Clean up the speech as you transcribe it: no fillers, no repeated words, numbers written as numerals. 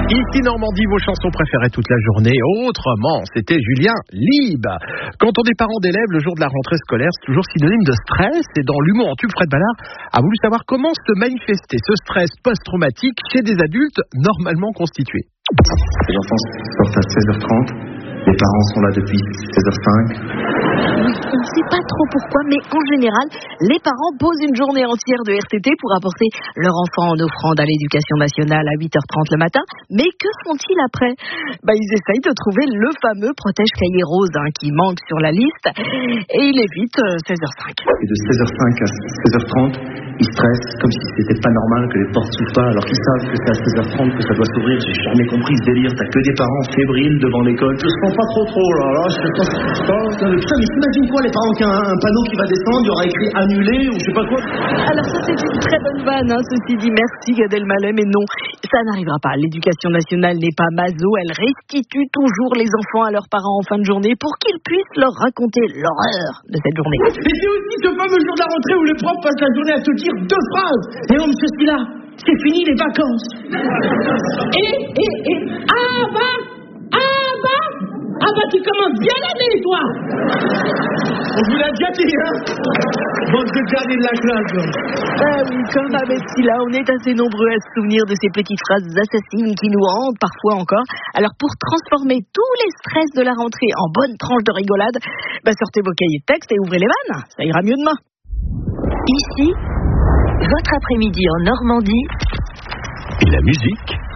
Ici Normandie, vos chansons préférées toute la journée. Autrement, c'était Julien Lieb. Quand on est parent d'élèves, le jour de la rentrée scolaire, c'est toujours synonyme de stress. Et dans l'humour en tube, Fred Ballard a voulu savoir comment se manifester ce stress post-traumatique chez des adultes normalement constitués. Les enfants sortent à 16h30. Les parents sont là depuis 16h05. Oui, on ne sait pas trop pourquoi, mais en général, les parents posent une journée entière de RTT pour apporter leur enfant en offrande à l'éducation nationale à 8h30 le matin. Mais que font-ils après ? Ils essayent de trouver le fameux protège-cahier rose qui manque sur la liste et il évite 16h05. Et de 16h05 à 16h30, ils stressent comme si c'était pas normal que les portes s'ouvrent pas, alors qu'ils savent que c'est à 16h30 que ça doit s'ouvrir. J'ai jamais compris ce délire. T'as que des parents fébriles devant l'école. Je sens pas trop là. Je sais pas. Putain, mais t'imagines quoi, les parents qui ont un panneau qui va descendre, il y aura écrit annulé ou je sais pas quoi. Alors ça c'est une très bonne vanne, ceci dit, merci Gad Elmaleh, mais non, ça n'arrivera pas. L'éducation nationale n'est pas maso, elle restitue toujours les enfants à leurs parents en fin de journée pour qu'ils puissent leur raconter l'horreur de cette journée. Et c'est aussi ce fameux jour de la rentrée où le prof passe la journée à te dire 2 phrases. Et non, monsieur celui-là, c'est fini les vacances. Tu commences bien l'année, toi. On vous l'a déjà dit, Bande de dernier de la classe. Oui, comme avec Silla, on est assez nombreux à se souvenir de ces petites phrases assassines qui nous hantent parfois encore. Alors pour transformer tous les stress de la rentrée en bonne tranche de rigolade, sortez vos cahiers de texte et ouvrez les vannes, ça ira mieux demain. Ici, votre après-midi en Normandie. Et la musique